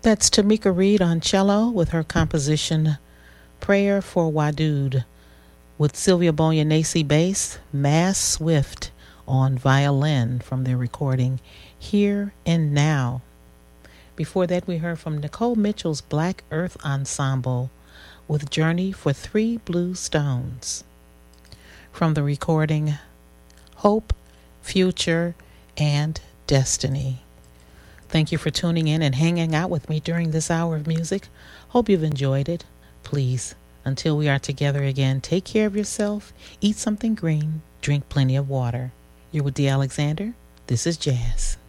That's Tamika Reed on cello with her composition Prayer for Wadud, with Sylvia Boyanese bass, Mass Swift on violin from their recording Here and Now. Before that, we heard from Nicole Mitchell's Black Earth Ensemble with Journey for Three Blue Stones from the recording Hope, Future, and Destiny. Thank you for tuning in and hanging out with me during this hour of music. Hope you've enjoyed it. Please, until we are together again, take care of yourself, eat something green, drink plenty of water. You're with Dee Alexander. This is Jazz.